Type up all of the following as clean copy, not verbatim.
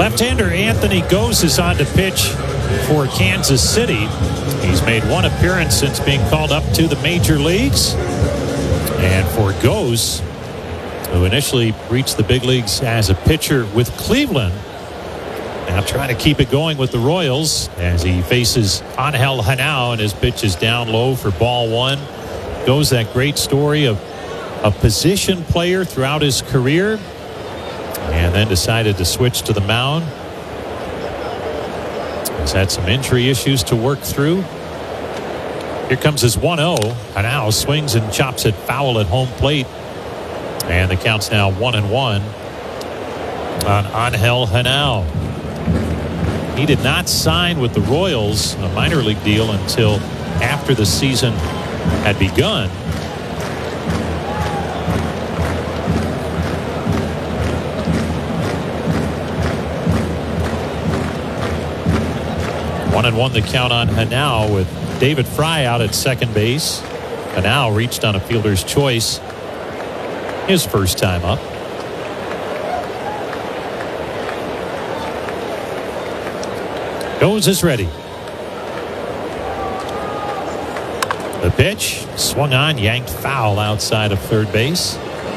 Left-hander Anthony Gose is on to pitch for Kansas City. He's made one appearance since being called up to the major leagues. And for Gose, who initially reached the big leagues as a pitcher with Cleveland, now trying to keep it going with the Royals as he faces Angel Hanao, and his pitch is down low for ball one. Gose, that great story of a position player throughout his career, and then decided to switch to the mound. He's had some injury issues to work through. Here comes his 1-0. Hanao swings and chops it foul at home plate. And the count's now 1-1 on Angel Hanao. He did not sign with the Royals, a minor league deal, until after the season had begun. One and one the count on Hanao with David Fry out at second base. Hanao reached on a fielder's choice his first time up. Gose is ready. The pitch swung on, yanked foul outside of third base.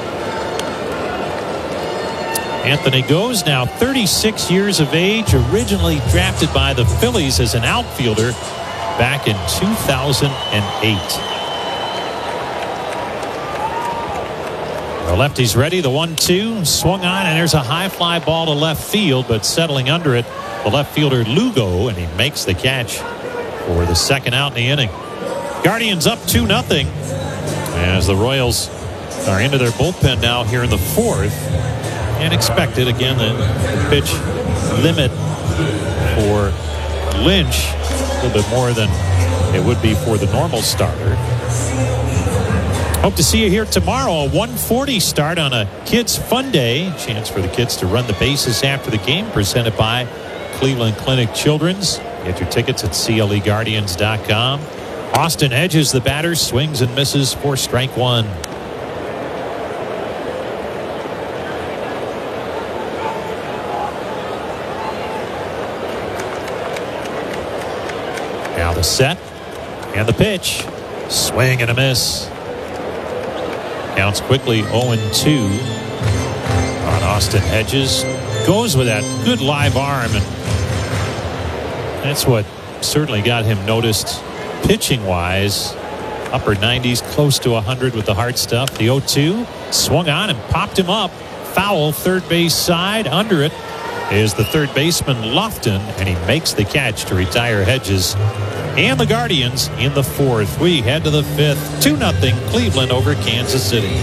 Anthony Gose, now 36 years of age, originally drafted by the Phillies as an outfielder back in 2008. The lefty's ready. The 1-2 swung on, and there's a high fly ball to left field, but settling under it, the left fielder Lugo, and he makes the catch for the second out in the inning. Guardians up 2-0 as the Royals are into their bullpen now here in the fourth. And expected, again, the pitch limit for Lynch a little bit more than it would be for the normal starter. Hope to see you here tomorrow. A 1:40 start on a Kids Fun Day. Chance for the kids to run the bases after the game, presented by Cleveland Clinic Children's. Get your tickets at CLEGuardians.com. Austin Hedges, the batter, swings and misses for strike one. Now the set and the pitch. Swing and a miss. Counts quickly 0-2 on Austin Hedges. Goes with that good live arm, and that's what certainly got him noticed pitching wise. Upper 90s, close to 100 with the hard stuff. The 0-2 swung on and popped him up. Foul, third base side. Under it is the third baseman Lofton, and he makes the catch to retire Hedges and the Guardians in the fourth. We head to the fifth. 2-0 Cleveland over Kansas City.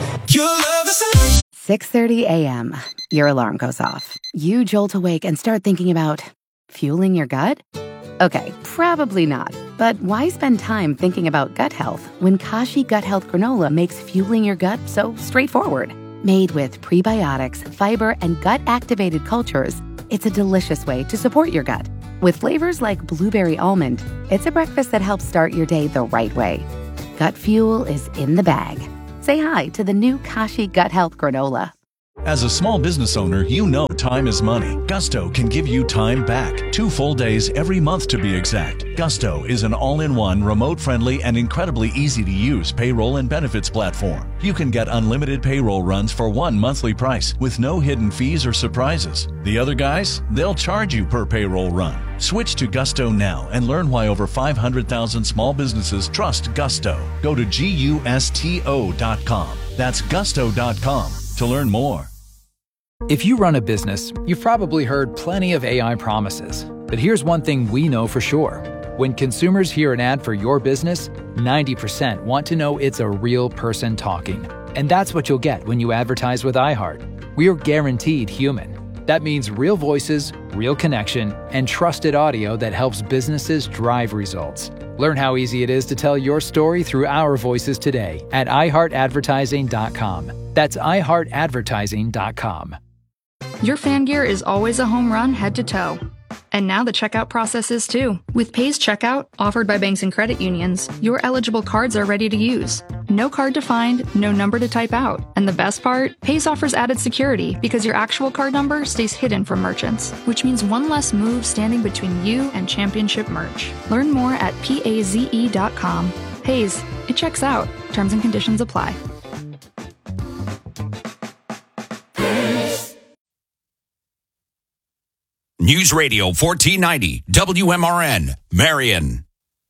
6:30 a.m. Your alarm goes off. You jolt awake and start thinking about fueling your gut? Okay, probably not. But why spend time thinking about gut health when Kashi Gut Health Granola makes fueling your gut so straightforward? Made with prebiotics, fiber, and gut-activated cultures, it's a delicious way to support your gut. With flavors like blueberry almond, it's a breakfast that helps start your day the right way. Gut fuel is in the bag. Say hi to the new Kashi Gut Health Granola. As a small business owner, you know time is money. Gusto can give you time back. 2 full days every month to be exact. Gusto is an all-in-one, remote-friendly, and incredibly easy-to-use payroll and benefits platform. You can get unlimited payroll runs for one monthly price with no hidden fees or surprises. The other guys, they'll charge you per payroll run. Switch to Gusto now and learn why over 500,000 small businesses trust Gusto. Go to GUSTO.com. That's Gusto.com to learn more. If you run a business, you've probably heard plenty of AI promises. But here's one thing we know for sure. When consumers hear an ad for your business, 90% want to know it's a real person talking. And that's what you'll get when you advertise with iHeart. We're guaranteed human. That means real voices, real connection, and trusted audio that helps businesses drive results. Learn how easy it is to tell your story through our voices today at iHeartAdvertising.com. That's iHeartAdvertising.com. Your fan gear is always a home run head to toe. And now the checkout process is too. With Pays Checkout, offered by banks and credit unions, your eligible cards are ready to use. No card to find, no number to type out. And the best part? Paze offers added security because your actual card number stays hidden from merchants, which means one less move standing between you and championship merch. Learn more at paze.com. Paze, it checks out. Terms and conditions apply. News Radio 1490 WMRN, Marion.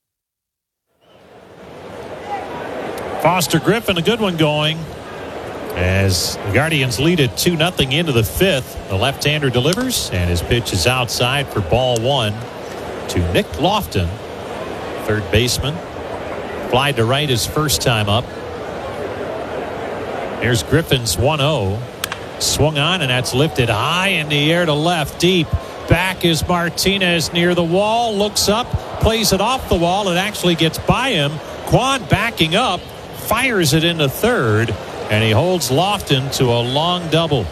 Foster Griffin, a good one going as the Guardians lead it 2-0 into the fifth. The left-hander delivers, and his pitch is outside for ball one to Nick Lofton, third baseman. Fly to right his first time up. Here's Griffin's 1-0. Swung on, and that's lifted high in the air to left, deep. Back is Martinez near the wall, looks up, plays it off the wall. It actually gets by him. Kwan backing up, fires it into third, and he holds Lofton to a long double.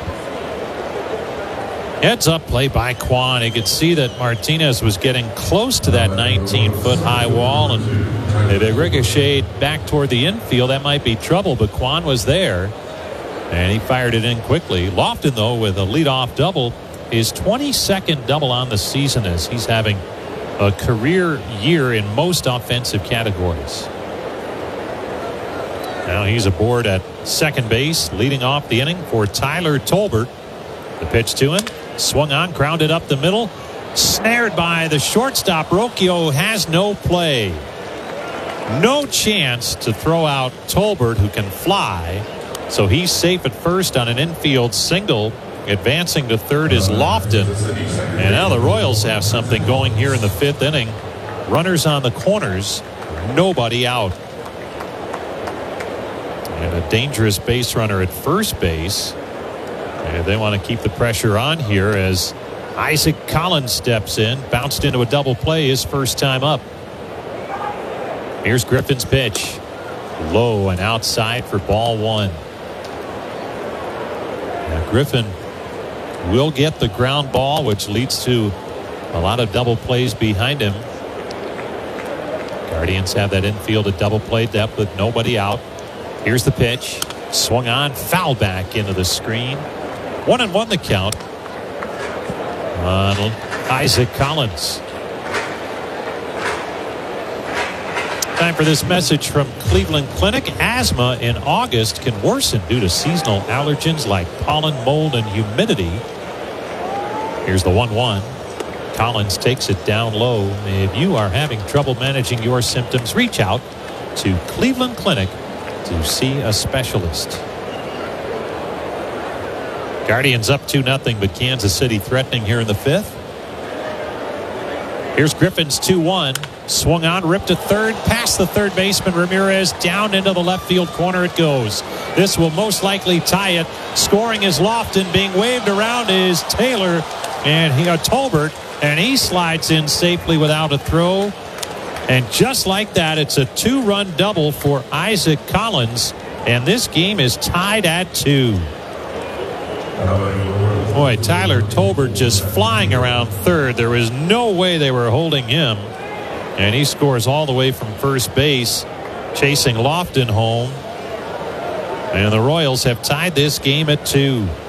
Heads up play by Kwan. You could see that Martinez was getting close to that 19-foot high wall, and if it ricocheted back toward the infield, that might be trouble, but Kwan was there, and he fired it in quickly. Lofton, though, with a leadoff double, his 22nd double on the season, as he's having a career year in most offensive categories. Now he's aboard at second base, leading off the inning for Tyler Tolbert. The pitch to him, swung on, grounded up the middle, snared by the shortstop. Rocchio has no play. No chance to throw out Tolbert, who can fly. So he's safe at first on an infield single. Advancing to third is Lofton. And now the Royals have something going here in the fifth inning. Runners on the corners, nobody out. And a dangerous base runner at first base. And they want to keep the pressure on here as Isaac Collins steps in. Bounced into a double play his first time up. Here's Griffin's pitch. Low and outside for ball one. Now Griffin will get the ground ball, which leads to a lot of double plays behind him. Guardians have that infield at double play depth with nobody out. Here's the pitch. Swung on, foul back into the screen. 1-1 the count on Isaac Collins. Time for this message from Cleveland Clinic. Asthma in August can worsen due to seasonal allergens like pollen, mold, and humidity. Here's the 1-1. Collins takes it down low. If you are having trouble managing your symptoms, reach out to Cleveland Clinic to see a specialist. Guardians up 2-0, but Kansas City threatening here in the fifth. Here's Griffin's 2-1. Swung on, ripped to third, past the third baseman Ramirez, down into the left field corner it goes. This will most likely tie it. Scoring is Lofton. Being waved around is Taylor and Tolbert, and he slides in safely without a throw. And just like that, it's a two-run double for Isaac Collins, and this game is tied at 2. Boy, Tyler Tolbert just flying around third. There was no way they were holding him. And he scores all the way from first base, chasing Lofton home. And the Royals have tied this game at 2.